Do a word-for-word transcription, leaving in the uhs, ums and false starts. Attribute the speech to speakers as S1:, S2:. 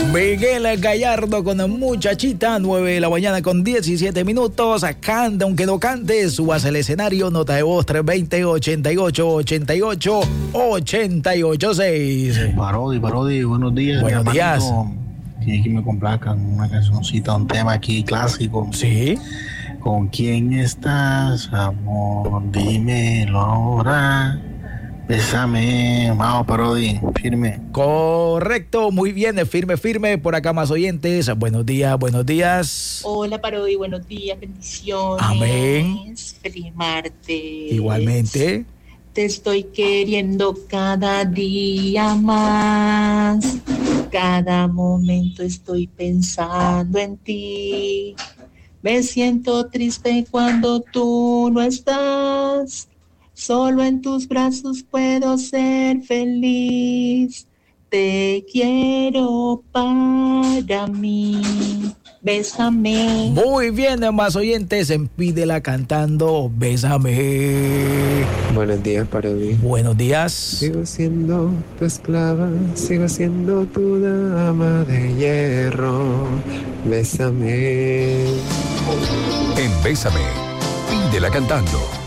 S1: Miguel Gallardo con Muchachita, nueve de la mañana con diecisiete minutos. Canta aunque no cante, subas al escenario, nota de voz tres dos cero, ochenta y ocho, ochenta y ocho, ochenta y ocho seis.
S2: Parodi, Parodi, buenos días.
S1: Buenos días.
S2: Tiene que me complazcan una cancioncita, un tema aquí clásico.
S1: Sí.
S2: ¿Con quién estás, amor? Dímelo ahora. Bésame, vamos, Parodi, firme.
S1: Correcto, muy bien, firme, firme. Por acá más oyentes. Buenos días, buenos días.
S3: Hola, Parodi, buenos días, bendiciones.
S1: Amén.
S3: Feliz martes.
S1: Igualmente.
S3: Te estoy queriendo cada día más. Cada momento estoy pensando en ti. Me siento triste cuando tú no estás. Solo en tus brazos puedo ser feliz. Te quiero para mí. Bésame.
S1: Muy bien, más oyentes, pídela cantando Bésame.
S4: Buenos días, Parodi.
S1: Buenos días.
S4: Sigo siendo tu esclava, sigo siendo tu dama de hierro. Bésame.
S5: En Bésame, pídela cantando.